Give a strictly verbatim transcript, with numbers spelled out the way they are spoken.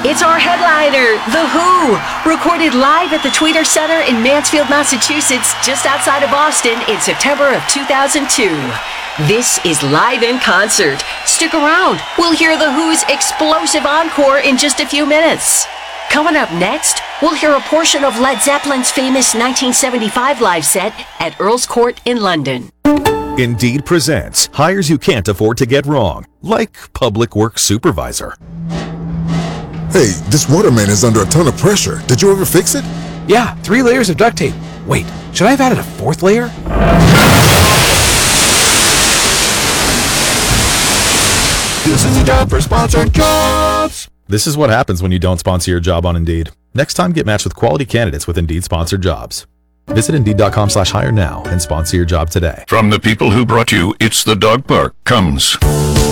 It's our headliner, The Who, recorded live at the Tweeter Center in Mansfield, Massachusetts, just outside of Boston in September of two thousand two. This is live in concert. Stick around. We'll hear The Who's explosive encore in just a few minutes. Coming up next, we'll hear a portion of Led Zeppelin's famous nineteen seventy-five live set at Earl's Court in London. Indeed presents hires you can't afford to get wrong, like public works supervisor. Hey, this water main is under a ton of pressure. Did you ever fix it? Yeah, three layers of duct tape. Wait, should I have added a fourth layer? This is a job for sponsored jobs. This is what happens when you don't sponsor your job on Indeed. Next time, get matched with quality candidates with Indeed sponsored jobs. Visit Indeed.com slash hire now and sponsor your job today. From the people who brought you It's the Dog Park comes